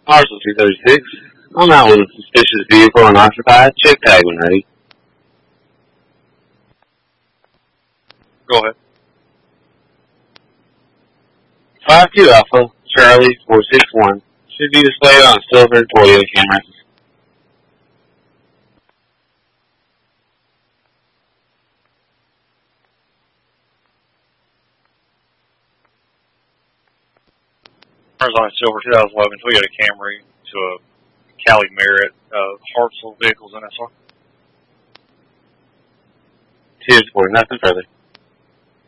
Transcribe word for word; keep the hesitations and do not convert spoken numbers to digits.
Parcel two thirty-six. I'm out with a suspicious vehicle unoccupied. Check tag when ready. Go ahead. five two Alpha, Charlie four six one. Should be displayed on a silver Toyota camera. Cars on a silver two thousand eleven Toyota Camry to a Cali Merit, uh, Hartsel Vehicles N S R. Cheers for nothing further.